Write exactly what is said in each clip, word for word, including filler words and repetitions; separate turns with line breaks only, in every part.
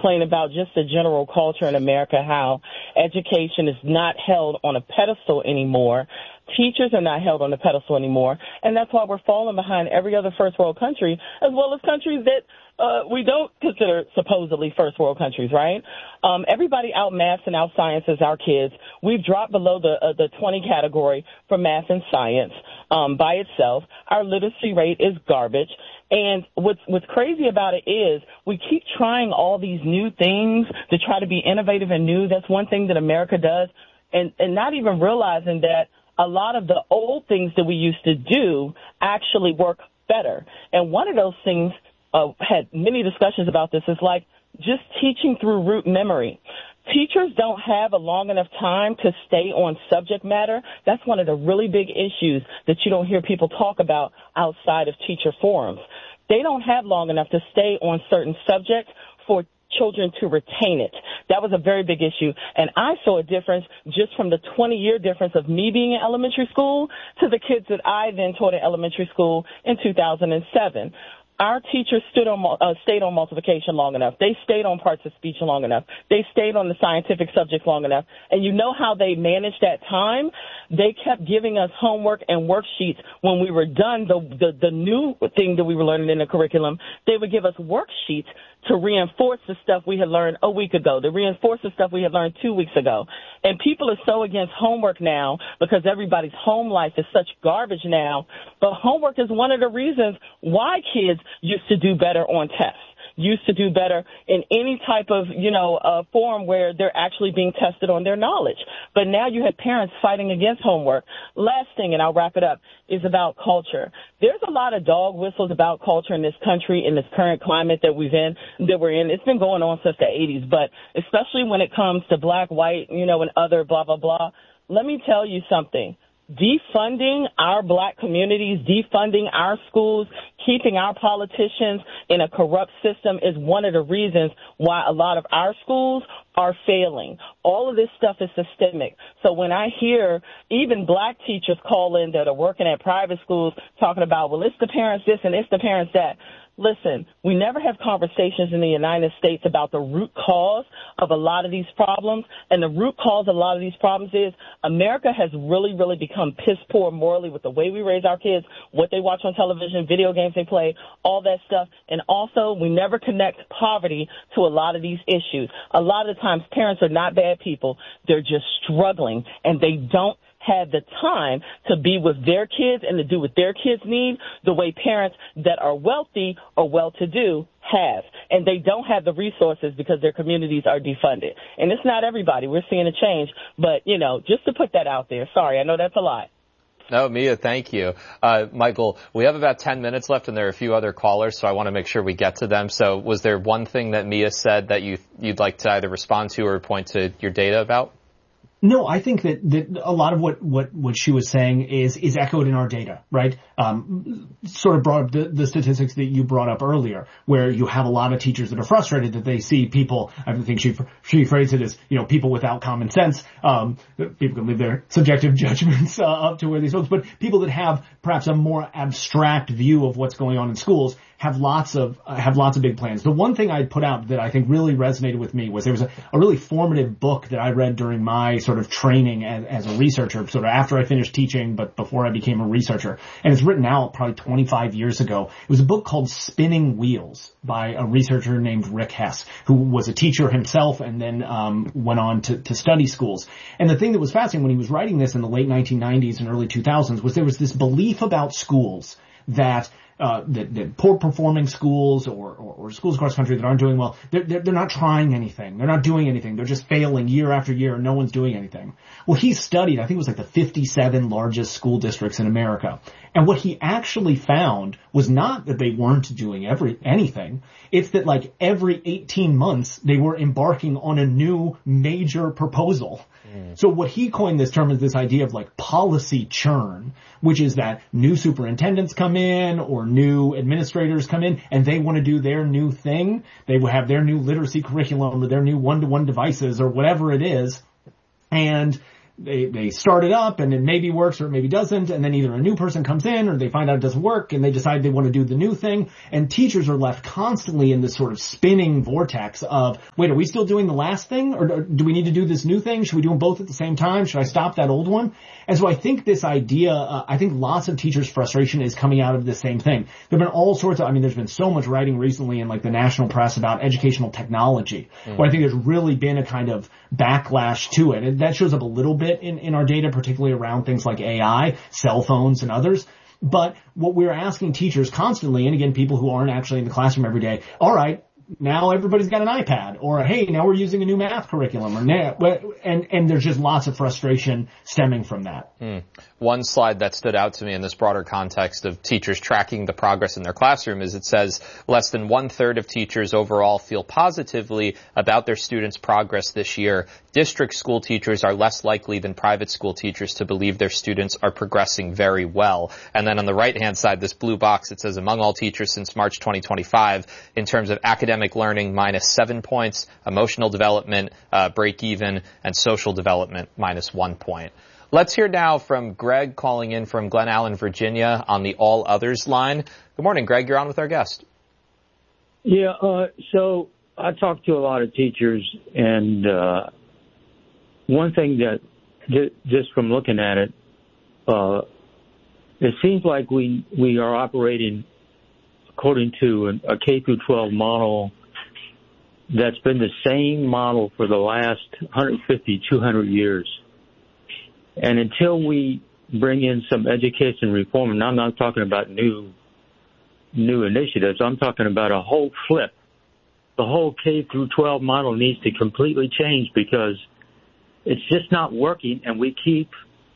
complain about just the general culture in America, how education is not held on a pedestal anymore. Teachers are not held on a pedestal anymore, and that's why we're falling behind every other first world country, as well as countries that uh, we don't consider supposedly first world countries, right? Um, everybody out maths and out sciences our kids. We've dropped below the uh, the twenty category for math and science um, by itself. Our literacy rate is garbage. And what's, what's crazy about it is we keep trying all these new things to try to be innovative and new. That's one thing that America does, and, and not even realizing that a lot of the old things that we used to do actually work better. And one of those things, uh, had many discussions about this, is like just teaching through rote memory. Teachers don't have a long enough time to stay on subject matter. That's one of the really big issues that you don't hear people talk about outside of teacher forums. They don't have long enough to stay on certain subjects for children to retain it. That was a very big issue. And I saw a difference just from the twenty-year difference of me being in elementary school to the kids that I then taught in elementary school in two thousand seven. Our teachers stood on, uh, stayed on multiplication long enough. They stayed on parts of speech long enough. They stayed on the scientific subjects long enough. And you know how they managed that time? They kept giving us homework and worksheets. When we were done, the, the, the new thing that we were learning in the curriculum, they would give us worksheets to reinforce the stuff we had learned a week ago, to reinforce the stuff we had learned two weeks ago. And people are so against homework now because everybody's home life is such garbage now. But homework is one of the reasons why kids used to do better on tests, used to do better in any type of, you know, uh, forum where they're actually being tested on their knowledge. But now you have parents fighting against homework. Last thing, and I'll wrap it up, is about culture. There's a lot of dog whistles about culture in this country, in this current climate that we've in, that we're in. It's been going on since the eighties, but especially when it comes to black, white, you know, and other blah, blah, blah. Let me tell you something. Defunding our black communities, defunding our schools, keeping our politicians in a corrupt system is one of the reasons why a lot of our schools are failing. All of this stuff is systemic. So when I hear even black teachers call in that are working at private schools talking about, well, it's the parents this and it's the parents that, listen, we never have conversations in the United States about the root cause of a lot of these problems. And the root cause of a lot of these problems is America has really, really become piss poor morally with the way we raise our kids, what they watch on television, video games they play, all that stuff. And also, we never connect poverty to a lot of these issues. A lot of the times, parents are not bad people. They're just struggling, and they don't have the time to be with their kids and to do what their kids need the way parents that are wealthy or well-to-do have. And they don't have the resources because their communities are defunded. And it's not everybody. We're seeing a change. But, you know, just to put that out there. Sorry, I know that's a lot.
No, Mia, thank you. Uh, Michael, we have about ten minutes left, and there are a few other callers, so I want to make sure we get to them. So was there one thing that Mia said that you, you'd like to either respond to or point to your data about?
No, I think that, that a lot of what, what, what she was saying is, is echoed in our data, right? Um, sort of brought up the, the statistics that you brought up earlier, where you have a lot of teachers that are frustrated that they see people, I think she, she phrased it as, you know, people without common sense. Um, people can leave their subjective judgments uh, up to where these folks, but people that have perhaps a more abstract view of what's going on in schools have lots of, uh, have lots of big plans. The one thing I'd put out that I think really resonated with me was there was a, a really formative book that I read during my sort of training as, as a researcher, sort of after I finished teaching, but before I became a researcher. And it's written out probably twenty-five years ago. It was a book called Spinning Wheels by a researcher named Rick Hess, who was a teacher himself and then, um, went on to, to study schools. And the thing that was fascinating when he was writing this in the late nineteen nineties and early two thousands was there was this belief about schools that Uh, that, that poor performing schools or, or, or schools across the country that aren't doing well, they're, they're, they're not trying anything. They're not doing anything. They're just failing year after year and no one's doing anything. Well, he studied, I think it was like the fifty-seven largest school districts in America. And what he actually found was not that they weren't doing every, anything. It's that like every eighteen months they were embarking on a new major proposal. Mm. So what he coined this term is this idea of like policy churn, which is that new superintendents come in or new administrators come in and they want to do their new thing. They will have their new literacy curriculum or their new one-to-one devices or whatever it is. And they, they start it up and it maybe works or it maybe doesn't. And then either a new person comes in or they find out it doesn't work and they decide they want to do the new thing. And teachers are left constantly in this sort of spinning vortex of, wait, are we still doing the last thing? Or do we need to do this new thing? Should we do them both at the same time? Should I stop that old one? And so I think this idea, uh, I think lots of teachers' frustration is coming out of the same thing. There have been all sorts of, I mean, there's been so much writing recently in like the national press about educational technology, mm. where I think there's really been a kind of backlash to it. And that shows up a little bit in, in our data, particularly around things like A I, cell phones and others. But what we're asking teachers constantly, and again, people who aren't actually in the classroom every day, all right, now everybody's got an iPad, or hey, now we're using a new math curriculum, or now, and and there's just lots of frustration stemming from that.
Mm. One slide that stood out to me in this broader context of teachers tracking the progress in their classroom is it says less than one third of teachers overall feel positively about their students' progress this year. District school teachers are less likely than private school teachers to believe their students are progressing very well. And then on the right-hand side, this blue box, it says among all teachers since March twenty twenty-five, in terms of academic learning, minus seven points, emotional development, uh, break even, and social development, minus one point. Let's hear now from Greg calling in from Glen Allen, Virginia on the All Others line. Good morning, Greg. You're on with our guest.
Yeah, uh, so I talk to a lot of teachers, and uh, one thing that, just from looking at it, uh, it seems like we, we are operating according to a, a K through twelve model that's been the same model for the last one hundred fifty, two hundred years. And until we bring in some education reform, and I'm not talking about new new initiatives, I'm talking about a whole flip. The whole K through twelve model needs to completely change because it's just not working, and we keep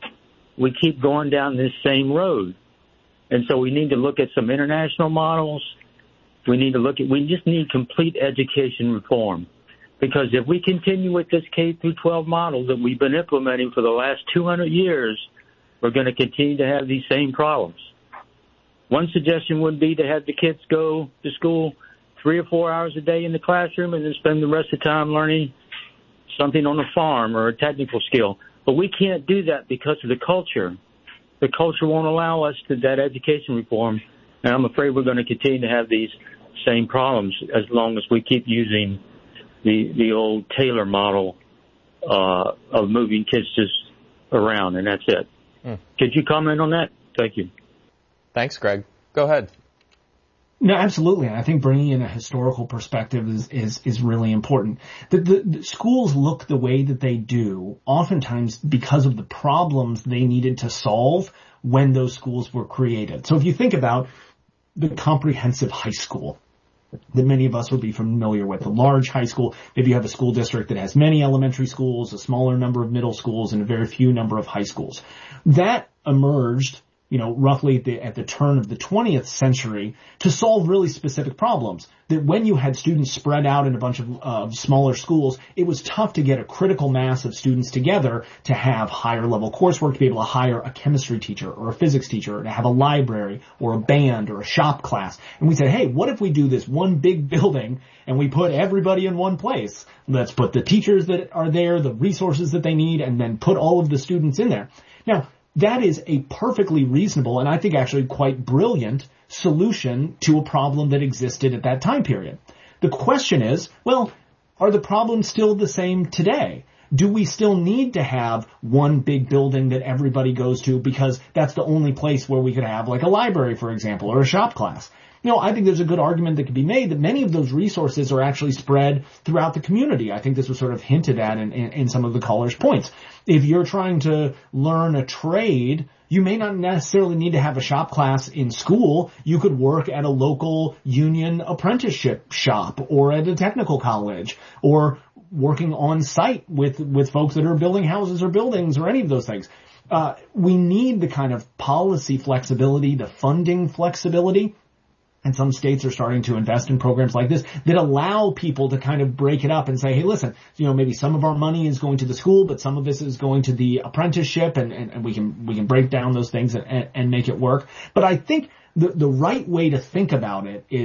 we keep going down this same road. And so we need to look at some international models. We need to look at we just need complete education reform. Because if we continue with this K through twelve model that we've been implementing for the last two hundred years, we're going to continue to have these same problems. One suggestion would be to have the kids go to school three or four hours a day in the classroom and then spend the rest of the time learning something on a farm or a technical skill. But we can't do that because of the culture. The culture won't allow us to that education reform, and I'm afraid we're going to continue to have these same problems as long as we keep using the the old Taylor model uh, of moving kids just around, and that's it. Mm. Could you comment on that? Thank you.
Thanks, Greg. Go ahead.
No, absolutely. I think bringing in a historical perspective is, is, is really important. The, the, the schools look the way that they do oftentimes because of the problems they needed to solve when those schools were created. So if you think about the comprehensive high school that many of us would be familiar with, a large high school, maybe you have a school district that has many elementary schools, a smaller number of middle schools, and a very few number of high schools. That emerged, you know, roughly at the, at the turn of the twentieth century to solve really specific problems. That when you had students spread out in a bunch of uh, smaller schools, it was tough to get a critical mass of students together to have higher level coursework, to be able to hire a chemistry teacher or a physics teacher, or to have a library or a band or a shop class. And we said, hey, what if we do this one big building and we put everybody in one place? Let's put the teachers that are there, the resources that they need, and then put all of the students in there. Now, that is a perfectly reasonable and I think actually quite brilliant solution to a problem that existed at that time period. The question is, well, are the problems still the same today? Do we still need to have one big building that everybody goes to because that's the only place where we could have like a library, for example, or a shop class? You know, I think there's a good argument that can be made that many of those resources are actually spread throughout the community. I think this was sort of hinted at in, in, in some of the callers' points. If you're trying to learn a trade, you may not necessarily need to have a shop class in school. You could work at a local union apprenticeship shop or at a technical college or working on site with, with folks that are building houses or buildings or any of those things. Uh, we need the kind of policy flexibility, the funding flexibility. And some states are starting to invest in programs like this that allow people to kind of break it up and say, hey, listen, you know, maybe some of our money is going to the school, but some of this is going to the apprenticeship, and, and, and we can we can break down those things and, and make it work. But I think the, the right way to think about it is,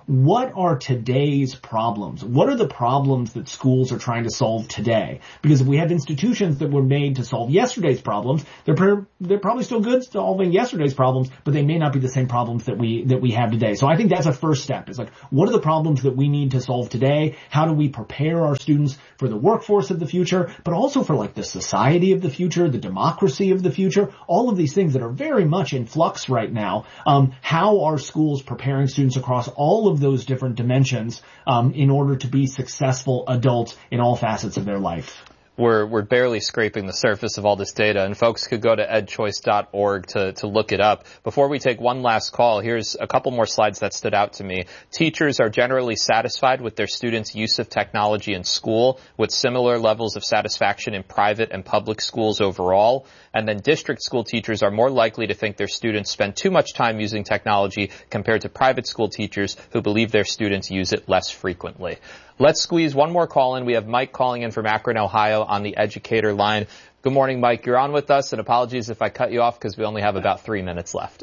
what are today's problems? What are the problems that schools are trying to solve today? Because if we have institutions that were made to solve yesterday's problems, they're per, they're probably still good solving yesterday's problems, but they may not be the same problems that we that we have today. So I think that's a first step. It's like, what are the problems that we need to solve today? How do we prepare our students for the workforce of the future, but also for like the society of the future, the democracy of the future, all of these things that are very much in flux right now. Um, how are schools preparing students across all of those different dimensions um, in order to be successful adults in all facets of their life?
We're, we're barely scraping the surface of all this data, and folks could go to ed choice dot org to, to look it up. Before we take one last call, here's a couple more slides that stood out to me. Teachers are generally satisfied with their students' use of technology in school, with similar levels of satisfaction in private and public schools overall. And then district school teachers are more likely to think their students spend too much time using technology compared to private school teachers who believe their students use it less frequently. Let's squeeze one more call in. We have Mike calling in from Akron, Ohio on the educator line. Good morning, Mike. You're on with us, and apologies if I cut you off because we only have about three minutes left.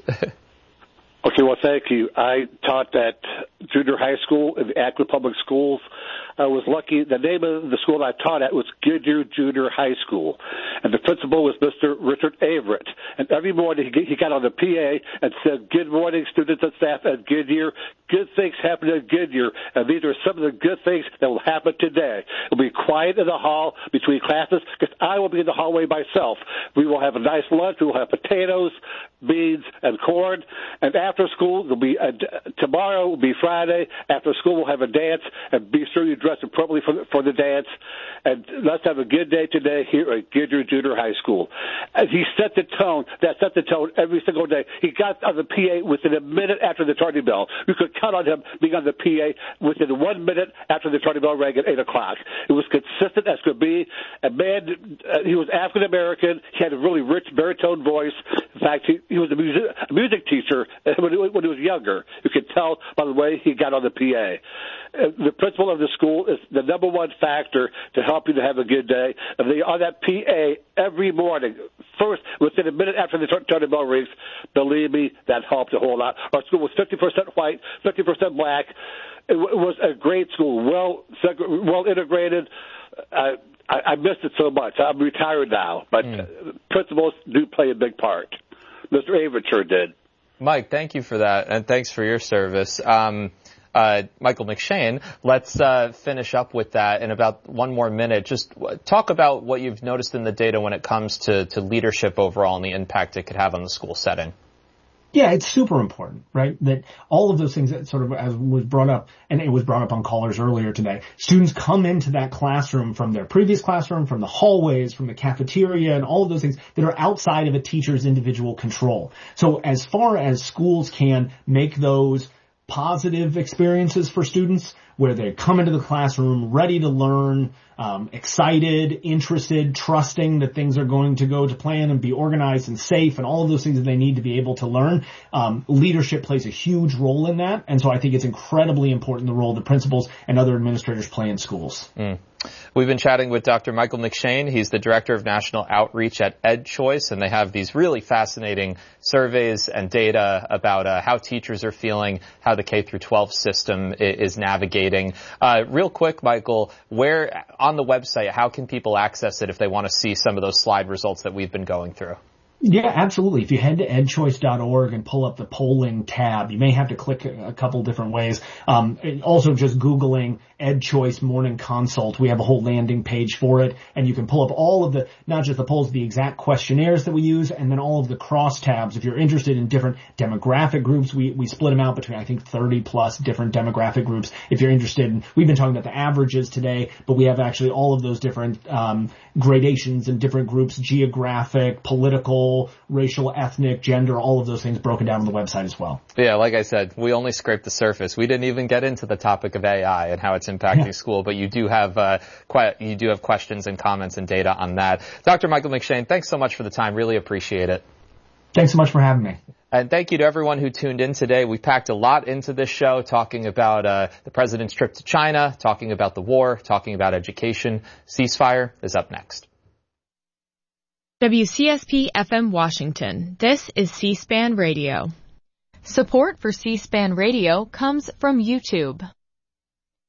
Okay, well, thank you. I taught at junior high school in the Akron Public Schools. I was lucky. The name of the school I taught at was Goodyear Junior High School, and the principal was Mister Richard Averett. And every morning he got on the P A and said, "Good morning, students and staff at Goodyear. Good things happen at Goodyear, and these are some of the good things that will happen today. It'll be quiet in the hall between classes because I will be in the hallway myself. We will have a nice lunch. We will have potatoes, beans, and corn. And after school, there'll be a, tomorrow will be Friday. After school, we'll have a dance, and be sure you dress appropriately for the, for the dance. And let's have a good day today here at Goodyear Junior High School." And he set the tone. That set the tone every single day. He got on the P A within a minute after the tardy bell. You could count on him being on the P A within one minute after the tardy bell rang at eight o'clock. It was consistent as could be. And man, uh, he was African American. He had a really rich baritone voice. In fact, he, he was a music, a music teacher when he, when he was younger. You could tell by the way he got on the P A. Uh, the principal of the school is the number one factor to help you to have a good day. And they are on that P A every morning. First, within a minute after the tardy bell rings, believe me, that helped a whole lot. Our school was fifty percent white, fifty percent black. It, w- it was a great school, well well integrated. Uh, I, I missed it so much. I'm retired now, but mm. uh, principals do play a big part. Mister Averett sure did.
Mike, thank you for that, and thanks for your service. Um, uh, Michael McShane, let's uh, finish up with that in about one more minute. Just talk about what you've noticed in the data when it comes to, to leadership overall and the impact it could have on the school setting.
Yeah, it's super important, right? That all of those things that sort of, as was brought up, and it was brought up on callers earlier today, students come into that classroom from their previous classroom, from the hallways, from the cafeteria, and all of those things that are outside of a teacher's individual control. So as far as schools can make those positive experiences for students, where they come into the classroom ready to learn, um, excited, interested, trusting that things are going to go to plan and be organized and safe and all of those things that they need to be able to learn. Um, leadership plays a huge role in that. And so I think it's incredibly important the role that principals and other administrators play in schools.
Mm. We've been chatting with Doctor Michael McShane. He's the Director of National Outreach at EdChoice, and they have these really fascinating surveys and data about uh, how teachers are feeling, how the K through twelve system is navigating. Uh, real quick, Michael, where on the website, how can people access it if they want to see some of those slide results that we've been going through?
Yeah, absolutely. If you head to ed choice dot org and pull up the polling tab, you may have to click a, a couple different ways. Um, also just Googling EdChoice Morning Consult. We have a whole landing page for it, and you can pull up all of the, not just the polls, the exact questionnaires that we use, and then all of the cross tabs. If you're interested in different demographic groups, we, we split them out between, I think, thirty plus different demographic groups. If you're interested in, we've been talking about the averages today, but we have actually all of those different, um, gradations and different groups, geographic, political, racial, ethnic, gender, all of those things broken down on the website as well.
Yeah, like I said, we only scraped the surface. We didn't even get into the topic of A I and how it's impacting yeah. school, but you do have uh, quite, you do have questions and comments and data on that. Doctor Michael McShane, thanks so much for the time. Really appreciate it.
Thanks so much for having me.
And thank you to everyone who tuned in today. We packed a lot into this show, talking about uh, the president's trip to China, talking about the war, talking about education. Ceasefire is up next.
W C S P F M Washington. This is C-SPAN Radio. Support for C-SPAN Radio comes from YouTube.